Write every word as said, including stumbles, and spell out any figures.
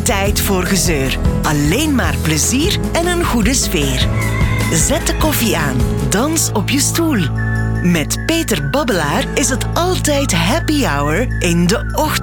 tijd voor gezeur. Alleen maar plezier en een goede sfeer. Zet de koffie aan. Dans op je stoel. Met Peter Babbelaar is het altijd happy hour in de ochtend.